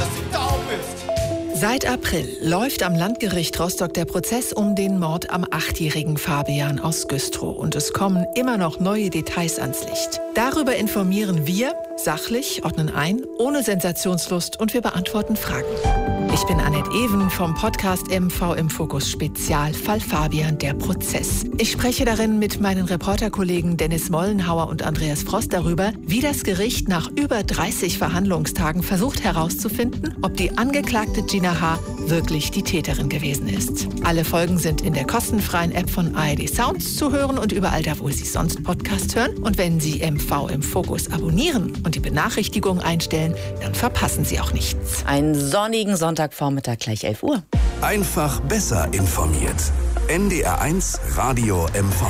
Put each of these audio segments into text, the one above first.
dass sie taub ist. Seit April läuft am Landgericht Rostock der Prozess um den Mord am 8-jährigen Fabian aus Güstrow. Und es kommen immer noch neue Details ans Licht. Darüber informieren wir, sachlich, ordnen ein, ohne Sensationslust und wir beantworten Fragen. Ich bin Annette Even vom Podcast MV im Fokus Spezialfall Fabian, der Prozess. Ich spreche darin mit meinen Reporterkollegen Dennis Mollenhauer und Andreas Frost darüber, wie das Gericht nach über 30 Verhandlungstagen versucht herauszufinden, ob die Angeklagte Gina H. wirklich die Täterin gewesen ist. Alle Folgen sind in der kostenfreien App von ARD Sounds zu hören und überall da, wo Sie sonst Podcasts hören. Und wenn Sie MV im Fokus abonnieren und die Benachrichtigung einstellen, dann verpassen Sie auch nichts. Einen sonnigen Sonntagvormittag, gleich 11 Uhr. Einfach besser informiert. NDR1 Radio MV.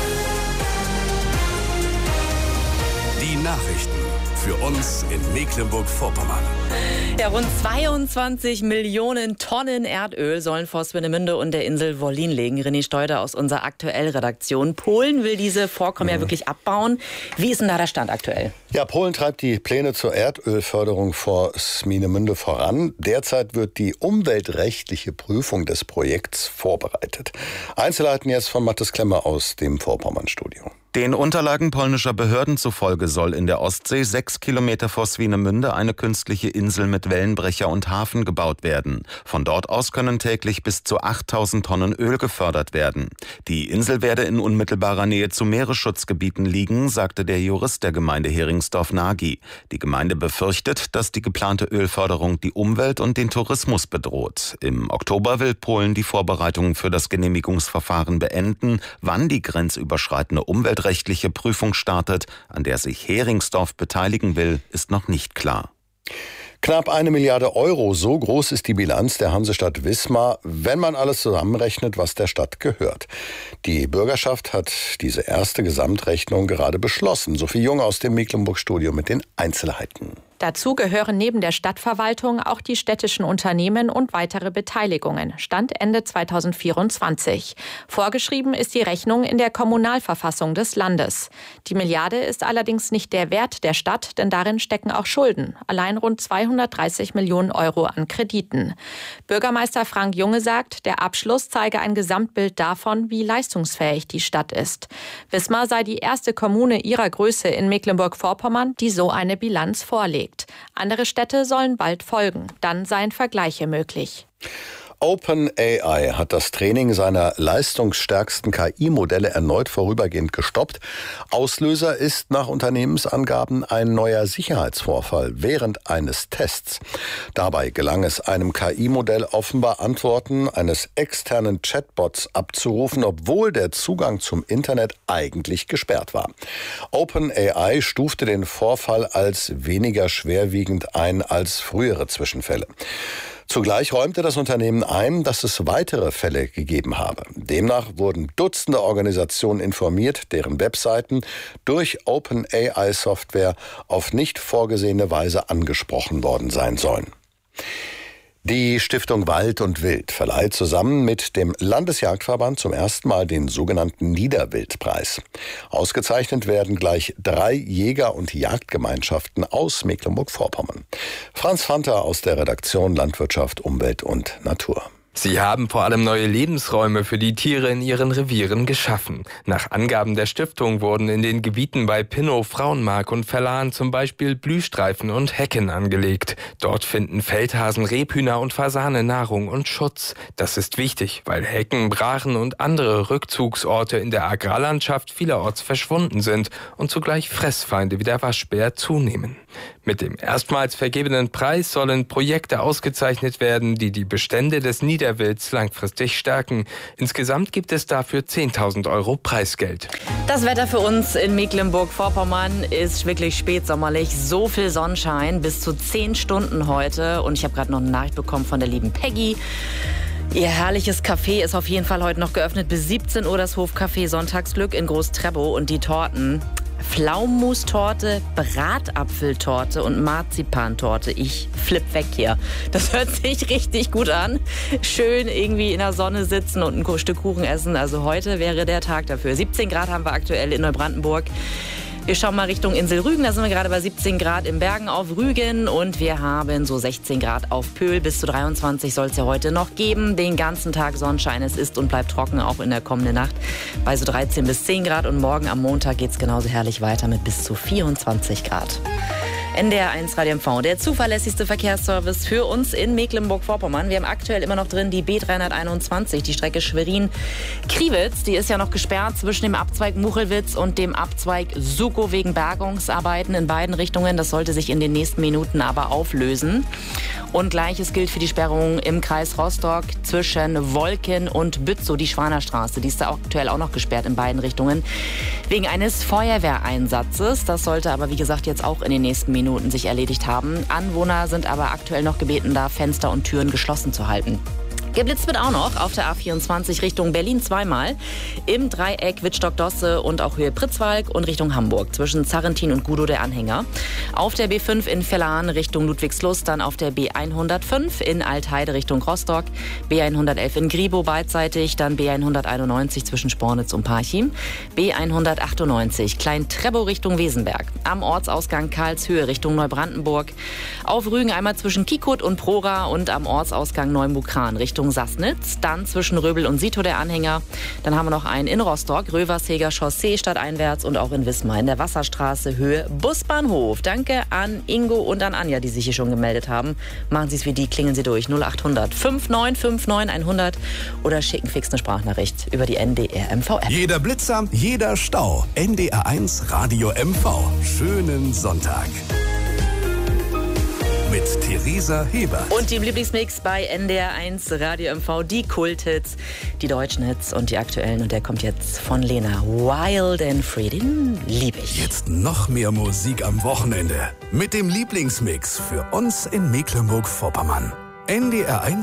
Die Nachrichten für uns in Mecklenburg-Vorpommern. Ja, rund 22 Millionen Tonnen Erdöl sollen vor Swinemünde und der Insel Wollin liegen. René Steuder aus unserer Aktuell-Redaktion. Polen will diese Vorkommen ja wirklich abbauen. Wie ist denn da der Stand aktuell? Ja, Polen treibt die Pläne zur Erdölförderung vor Swinemünde voran. Derzeit wird die umweltrechtliche Prüfung des Projekts vorbereitet. Einzelheiten jetzt von Mathis Klemmer aus dem Vorpommern-Studio. Den Unterlagen polnischer Behörden zufolge soll in der Ostsee 6 Kilometer vor Swinemünde eine künstliche Insel mit Wellenbrecher und Hafen gebaut werden. Von dort aus können täglich bis zu 8000 Tonnen Öl gefördert werden. Die Insel werde in unmittelbarer Nähe zu Meeresschutzgebieten liegen, sagte der Jurist der Gemeinde Heringsdorf-Nagy. Die Gemeinde befürchtet, dass die geplante Ölförderung die Umwelt und den Tourismus bedroht. Im Oktober will Polen die Vorbereitungen für das Genehmigungsverfahren beenden. Wann die grenzüberschreitende umweltrechtliche Prüfung startet, an der sich Heringsdorf beteiligen will, ist noch nicht klar. Knapp 1 Milliarde Euro, so groß ist die Bilanz der Hansestadt Wismar, wenn man alles zusammenrechnet, was der Stadt gehört. Die Bürgerschaft hat diese erste Gesamtrechnung gerade beschlossen. Sophie Jung aus dem Mecklenburg-Studio mit den Einzelheiten. Dazu gehören neben der Stadtverwaltung auch die städtischen Unternehmen und weitere Beteiligungen. Stand Ende 2024. Vorgeschrieben ist die Rechnung in der Kommunalverfassung des Landes. Die Milliarde ist allerdings nicht der Wert der Stadt, denn darin stecken auch Schulden. Allein rund 230 Millionen Euro an Krediten. Bürgermeister Frank Junge sagt, der Abschluss zeige ein Gesamtbild davon, wie leistungsfähig die Stadt ist. Wismar sei die erste Kommune ihrer Größe in Mecklenburg-Vorpommern, die so eine Bilanz vorlegt. Andere Städte sollen bald folgen. Dann seien Vergleiche möglich. OpenAI hat das Training seiner leistungsstärksten KI-Modelle erneut vorübergehend gestoppt. Auslöser ist nach Unternehmensangaben ein neuer Sicherheitsvorfall während eines Tests. Dabei gelang es einem KI-Modell offenbar Antworten eines externen Chatbots abzurufen, obwohl der Zugang zum Internet eigentlich gesperrt war. OpenAI stufte den Vorfall als weniger schwerwiegend ein als frühere Zwischenfälle. Zugleich räumte das Unternehmen ein, dass es weitere Fälle gegeben habe. Demnach wurden Dutzende Organisationen informiert, deren Webseiten durch OpenAI-Software auf nicht vorgesehene Weise angesprochen worden sein sollen. Die Stiftung Wald und Wild verleiht zusammen mit dem Landesjagdverband zum ersten Mal den sogenannten Niederwildpreis. Ausgezeichnet werden gleich 3 Jäger- und Jagdgemeinschaften aus Mecklenburg-Vorpommern. Franz Fanter aus der Redaktion Landwirtschaft, Umwelt und Natur. Sie haben vor allem neue Lebensräume für die Tiere in ihren Revieren geschaffen. Nach Angaben der Stiftung wurden in den Gebieten bei Pinnow, Frauenmark und Verlan zum Beispiel Blühstreifen und Hecken angelegt. Dort finden Feldhasen, Rebhühner und Fasane Nahrung und Schutz. Das ist wichtig, weil Hecken, Brachen und andere Rückzugsorte in der Agrarlandschaft vielerorts verschwunden sind und zugleich Fressfeinde wie der Waschbär zunehmen. Mit dem erstmals vergebenen Preis sollen Projekte ausgezeichnet werden, die die Bestände des Niederwilds langfristig stärken. Insgesamt gibt es dafür 10.000 Euro Preisgeld. Das Wetter für uns in Mecklenburg-Vorpommern ist wirklich spätsommerlich. So viel Sonnenschein, bis zu 10 Stunden heute. Und ich habe gerade noch eine Nachricht bekommen von der lieben Peggy. Ihr herrliches Café ist auf jeden Fall heute noch geöffnet bis 17 Uhr, das Hofcafé Sonntagsglück in Groß-Treppow. Und die Torten: Pflaumenmustorte, Bratapfeltorte und Marzipantorte. Ich flipp weg hier. Das hört sich richtig gut an. Schön irgendwie in der Sonne sitzen und ein Stück Kuchen essen. Also heute wäre der Tag dafür. 17 Grad haben wir aktuell in Neubrandenburg. Wir schauen mal Richtung Insel Rügen, da sind wir gerade bei 17 Grad in Bergen auf Rügen und wir haben so 16 Grad auf Pöhl. Bis zu 23 soll es ja heute noch geben. Den ganzen Tag Sonnenschein, es ist und bleibt trocken, auch in der kommenden Nacht bei so 13 bis 10 Grad. Und morgen am Montag geht es genauso herrlich weiter mit bis zu 24 Grad. NDR 1 Radio MV, der zuverlässigste Verkehrsservice für uns in Mecklenburg-Vorpommern. Wir haben aktuell immer noch drin die B321, die Strecke Schwerin-Kriwitz. Die ist ja noch gesperrt zwischen dem Abzweig Muchelwitz und dem Abzweig Sukow wegen Bergungsarbeiten in beiden Richtungen. Das sollte sich in den nächsten Minuten aber auflösen. Und Gleiches gilt für die Sperrung im Kreis Rostock zwischen Wolken und Bützow, die Schwanerstraße. Die ist da aktuell auch noch gesperrt in beiden Richtungen wegen eines Feuerwehreinsatzes. Das sollte aber, wie gesagt, jetzt auch in den nächsten Minuten sich erledigt haben. Anwohner sind aber aktuell noch gebeten, da Fenster und Türen geschlossen zu halten. Geblitzt wird auch noch auf der A24 Richtung Berlin zweimal. Im Dreieck Wittstock-Dosse und auch Höhe Pritzwalk und Richtung Hamburg zwischen Zarrentin und Gudow der Anhänger. Auf der B5 in Vellan Richtung Ludwigslust, dann auf der B105 in Altheide Richtung Rostock, B111 in Gribow beidseitig, dann B191 zwischen Spornitz und Parchim, B198 Klein-Trebow Richtung Wesenberg, am Ortsausgang Karlshöhe Richtung Neubrandenburg, auf Rügen einmal zwischen Kiekut und Prora und am Ortsausgang Neumukran Richtung Sassnitz, dann zwischen Röbel und Sito der Anhänger. Dann haben wir noch einen in Rostock, Röversheger Chaussee stadteinwärts und auch in Wismar in der Wasserstraße Höhe Busbahnhof. Danke an Ingo und an Anja, die sich hier schon gemeldet haben. Machen Sie es wie die, klingeln Sie durch 0800 5959 100 oder schicken fix eine Sprachnachricht über die NDR MV App. Jeder Blitzer, jeder Stau. NDR 1 Radio MV. Schönen Sonntag. Mit Theresa Heber. Und dem Lieblingsmix bei NDR 1 Radio MV, die Kulthits, die deutschen Hits und die aktuellen. Und der kommt jetzt von Lena. Wild and Free, den liebe ich. Jetzt noch mehr Musik am Wochenende. Mit dem Lieblingsmix für uns in Mecklenburg-Vorpommern. NDR 1